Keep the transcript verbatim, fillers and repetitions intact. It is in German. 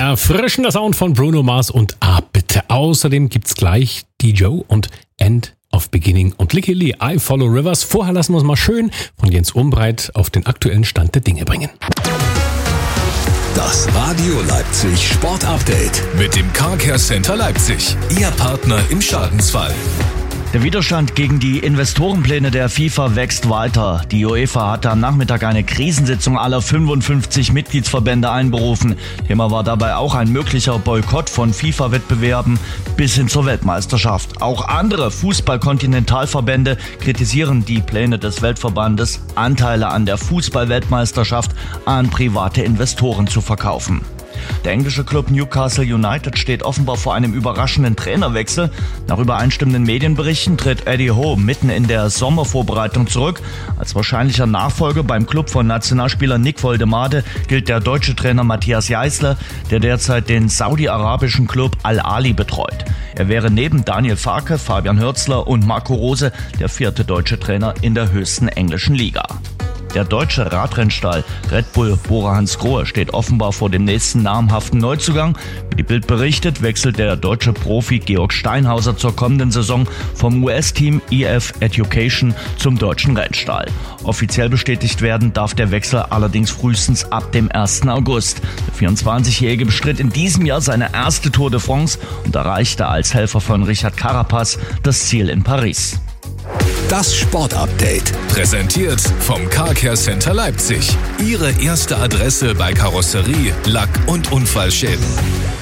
Erfrischender Sound von Bruno Mars und Ah bitte. Außerdem gibt's gleich D Joe und End of Beginning und Licky Lee, I Follow Rivers. Vorher lassen wir uns mal schön von Jens Umbreit auf den aktuellen Stand der Dinge bringen. Das Radio Leipzig Sport Update mit dem Car Care Center Leipzig. Ihr Partner im Schadensfall. Der Widerstand gegen die Investorenpläne der FIFA wächst weiter. Die UEFA hatte am Nachmittag eine Krisensitzung aller fünfundfünfzig Mitgliedsverbände einberufen. Thema war dabei auch ein möglicher Boykott von FIFA-Wettbewerben bis hin zur Weltmeisterschaft. Auch andere Fußball-Kontinentalverbände kritisieren die Pläne des Weltverbandes, Anteile an der Fußball-Weltmeisterschaft an private Investoren zu verkaufen. Der englische Club Newcastle United steht offenbar vor einem überraschenden Trainerwechsel. Nach übereinstimmenden Medienberichten tritt Eddie Howe mitten in der Sommervorbereitung zurück. Als wahrscheinlicher Nachfolger beim Club von Nationalspieler Nick Woldemade gilt der deutsche Trainer Matthias Jeißler, der derzeit den saudi-arabischen Club Al-Ahli betreut. Er wäre neben Daniel Farke, Fabian Hürzeler und Marco Rose der vierte deutsche Trainer in der höchsten englischen Liga. Der deutsche Radrennstall Red Bull Bora-Hansgrohe steht offenbar vor dem nächsten namhaften Neuzugang. Wie die Bild berichtet, wechselt der deutsche Profi Georg Steinhauser zur kommenden Saison vom U S-Team E F Education zum deutschen Rennstall. Offiziell bestätigt werden darf der Wechsel allerdings frühestens ab dem ersten August. Der vierundzwanzigjährige bestritt in diesem Jahr seine erste Tour de France und erreichte als Helfer von Richard Carapaz das Ziel in Paris. Das Sportupdate, präsentiert vom Car Care Center Leipzig. Ihre erste Adresse bei Karosserie, Lack- und Unfallschäden.